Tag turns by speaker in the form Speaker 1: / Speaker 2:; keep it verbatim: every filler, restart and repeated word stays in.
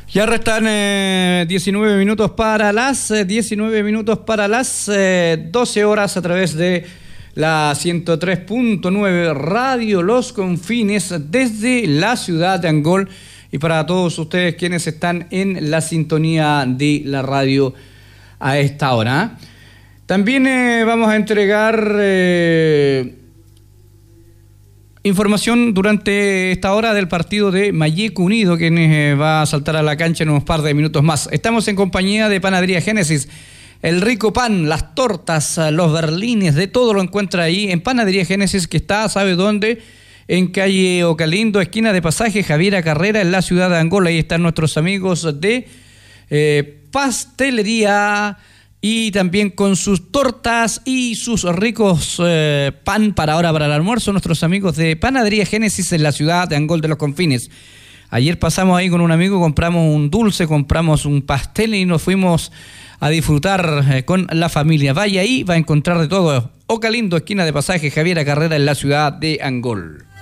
Speaker 1: Ya restan eh, diecinueve minutos para las eh, diecinueve minutos para las eh, doce horas a través de la ciento tres punto nueve Radio Los Confines desde la ciudad de Angol, y para todos ustedes quienes están en la sintonía de la radio a esta hora. También eh, vamos a entregar eh, información durante esta hora del partido de Malleco Unido, que eh, va a saltar a la cancha en unos par de minutos más. Estamos en compañía de Panadería Génesis. El rico pan, las tortas, los berlines, de todo lo encuentra ahí en Panadería Génesis, que está, ¿sabe dónde? En calle Ocalindo, esquina de Pasaje Javiera Carrera, en la ciudad de Angola. Ahí están nuestros amigos de eh, pastelería, y también con sus tortas y sus ricos eh, pan para ahora para el almuerzo, nuestros amigos de Panadería Génesis en la ciudad de Angol de los Confines. Ayer pasamos ahí con un amigo, compramos un dulce, compramos un pastel y nos fuimos a disfrutar eh, con la familia. Vaya ahí, va a encontrar de todo. Ocalindo, esquina de Pasaje Javiera Carrera en la ciudad de Angol.